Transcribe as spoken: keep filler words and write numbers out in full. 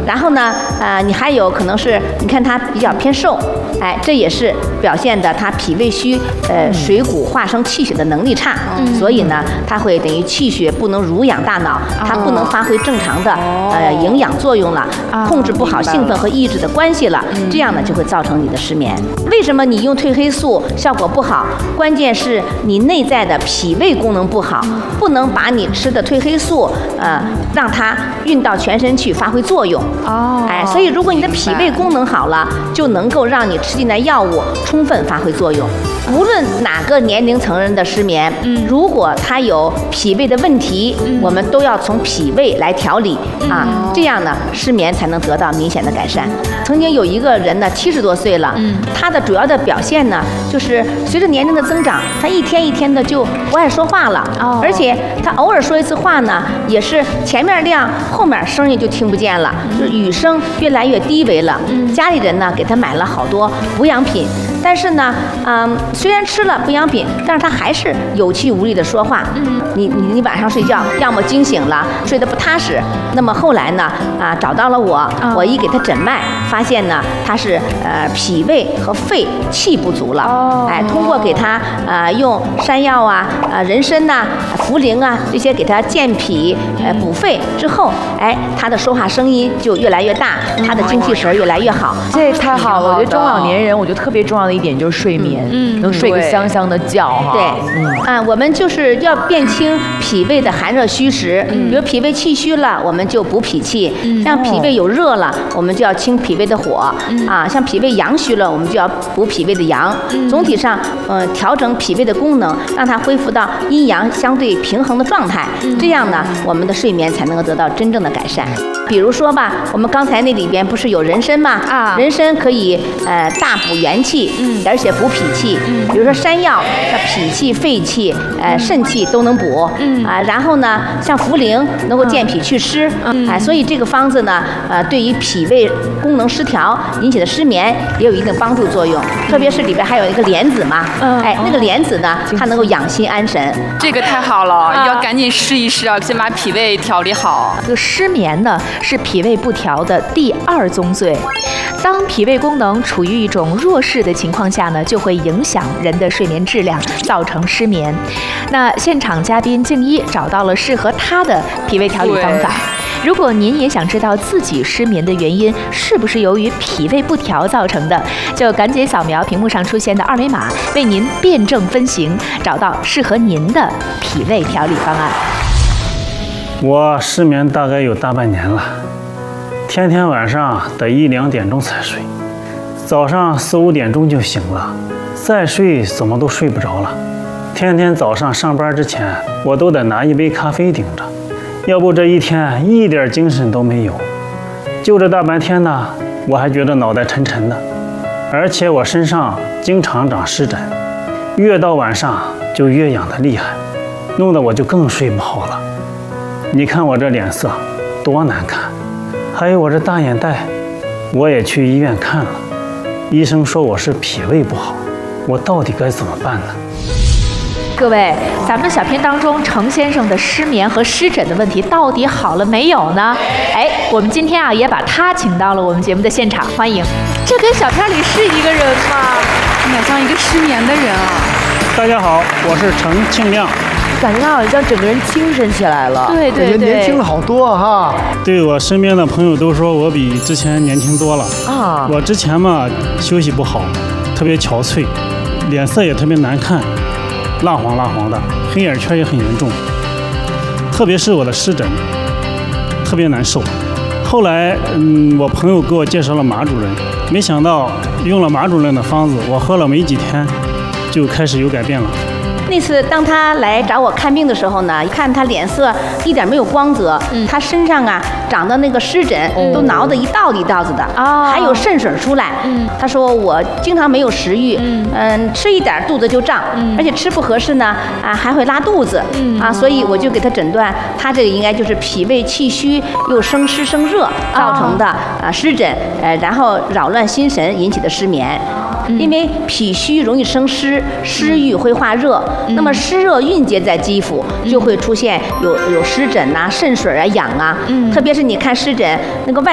然后呢，呃，你还有可能是，你看他比较偏瘦，哎，这也是表现的他脾胃虚，呃，水谷化生气血的能力差，嗯、所以呢，他会等于气血不能濡养大脑，它不能发挥正常的、哦、呃营养作用了，哦、控制不好兴奋和抑制的关系了，嗯、这样呢就会造成你的失眠。为什么你用褪黑素效果不好？关键是你内在的脾胃功能不好，不能把你吃的褪黑素，呃，让它运到全身去发挥作用。哦，哎，所以如果你的脾胃功能好了，就能够让你吃进来药物充分发挥作用。无论哪个年龄层人的失眠，嗯，如果他有脾胃的问题，嗯、我们都要从脾胃来调理、嗯、啊，这样呢，失眠才能得到明显的改善。曾经有一个人呢，七十多岁了，嗯，他的主要的表现呢，就是随着年龄的增长，他一天一天的就不爱说话了，哦，而且他偶尔说一次话呢，也是前面亮，后面声音就听不见了，嗯、就是语声越来越低微了。嗯，家里人呢给他买了好多补养品，但是呢，嗯，虽然吃了补养品，但是他还是有气无力的说话。嗯，你你你晚上睡觉，要么惊醒了，睡得不踏实。那么后来呢，啊，找到了我，哦、我一给他诊脉，发现呢他是呃脾胃和肺气不足了。哦，哎，通过给他呃用山药啊、啊人参呐、茯苓啊这些给他健脾呃补肺之后，哎，他的说话声音就越来越大，他的精气神越来越好。 这太好了！我觉得中老年人，我觉得特别重要的一点就是睡眠，嗯，能睡个香香的觉哈。 对，嗯啊，我们就是要辨清脾胃的寒热虚实，嗯，比如脾胃气虚了，我们就补脾气；嗯，像脾胃有热了，我们就要清脾胃的火，嗯啊，像脾胃阳虚了，我们就要补脾胃的阳。嗯，总体上，呃，调整脾胃的功能，让它恢复到阴阳相对平衡的状态，嗯，这样呢，我们的睡眠才能够得到真正的改善。比如说吧，我们刚才那里边不是有人参吗？啊，人参可以呃大补元气，嗯，而且补脾气。嗯，比如说山药，像脾气、肺气、呃肾气都能补。嗯啊，然后呢，像茯苓能够健脾祛湿。嗯，哎，所以这个方子呢，呃，对于脾胃功能失调引起的失眠也有一定帮助作用。特别是里边还有一个莲子嘛，嗯，哎，那个莲子呢，它能够养心安神。 这个太好了，要赶紧试一试啊，先把脾胃调理好。 这个失眠呢，是脾胃不调的第二宗罪。当脾胃功能处于一种弱势的情况下呢，就会影响人的睡眠质量，造成失眠。那现场嘉宾静一找到了适合他的脾胃调理方法。如果您也想知道自己失眠的原因是不是由于脾胃不调造成的，就赶紧扫描屏幕上出现的二维码，为您辩证分型，找到适合您的脾胃调理方案。 我失眠大概有大半年了，天天晚上得一两点钟才睡，早上四五点钟就醒了，再睡怎么都睡不着了。天天早上上班之前，我都得拿一杯咖啡顶着，要不这一天一点精神都没有。就这大半天呢，我还觉得脑袋沉沉的，而且我身上经常长湿疹，越到晚上就越痒得厉害，弄得我就更睡不好了。你看我这脸色多难看，还有我这大眼袋，我也去医院看了，医生说我是脾胃不好，我到底该怎么办呢？ 各位，咱们小片当中程先生的失眠和湿疹的问题到底好了没有呢？哎，我们今天啊也把他请到了我们节目的现场，欢迎。这跟小片里是一个人吗？ 哪像一个失眠的人啊！ 大家好，我是程庆亮。 感觉他好像整个人精神起来了， 对对对， 年轻了好多哈。 对，我身边的朋友都说我比之前年轻多了啊。我之前嘛休息不好，特别憔悴，脸色也特别难看，蜡黄蜡黄的，黑眼圈也很严重，特别是我的湿疹，特别难受。后来，嗯，我朋友给我介绍了马主任，没想到用了马主任的方子，我喝了没几天，就开始有改变了。 那次当他来找我看病的时候呢，一看他脸色一点没有光泽，嗯，他身上啊长的那个湿疹都挠得一道一道子的，哦，还有渗水出来。嗯，他说我经常没有食欲，嗯，嗯吃一点肚子就胀，嗯，而且吃不合适呢，啊还会拉肚子，嗯啊，所以我就给他诊断，他这个应该就是脾胃气虚又生湿生热造成的啊湿疹，呃，然后扰乱心神引起的失眠。因为脾虚容易生湿，湿郁会化热，那么湿热蕴结在肌肤，就会出现有有湿疹啊、渗水啊、痒啊，特别是你看湿疹那个外